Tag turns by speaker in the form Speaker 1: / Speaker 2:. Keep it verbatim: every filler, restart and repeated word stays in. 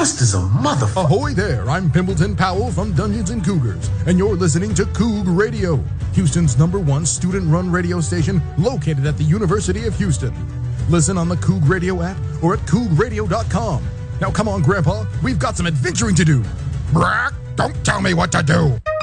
Speaker 1: Trust is a motherfucker.
Speaker 2: Ahoy there, I'm Pimbleton Powell from Dungeons and Cougars, and you're listening to Coug Radio, Houston's number one student-run radio station located at the University of Houston. Listen on the Coug Radio app or at coug radio dot com. Now come on, Grandpa, we've got some adventuring to do.
Speaker 3: Brack, don't tell me what to do.